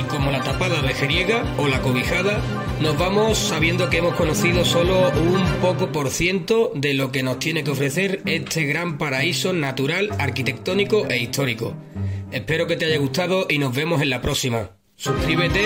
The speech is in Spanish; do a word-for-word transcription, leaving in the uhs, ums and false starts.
Y como la tapada vejeriega o la cobijada, nos vamos sabiendo que hemos conocido solo un poco por ciento de lo que nos tiene que ofrecer este gran paraíso natural, arquitectónico e histórico. Espero que te haya gustado y nos vemos en la próxima. Suscríbete